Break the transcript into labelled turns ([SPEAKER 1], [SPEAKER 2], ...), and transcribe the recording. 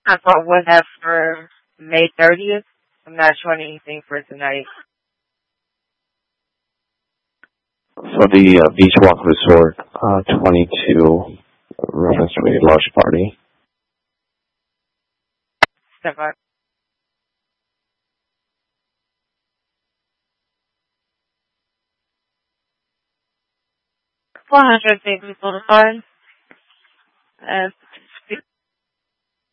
[SPEAKER 1] I thought we'll have for May 30th. I'm not showing anything for tonight.
[SPEAKER 2] For the Beach Walk Resort 22, reference to a large party.
[SPEAKER 1] Step up. $400 people to fund.